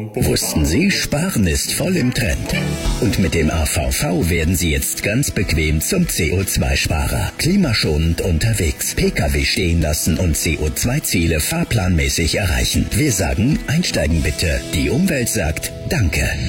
Wussten Sie, Sparen ist voll im Trend. Und mit dem AVV werden Sie jetzt ganz bequem zum CO2-Sparer. Klimaschonend unterwegs, Pkw stehen lassen und CO2-Ziele fahrplanmäßig erreichen. Wir sagen, einsteigen bitte. Die Umwelt sagt, danke.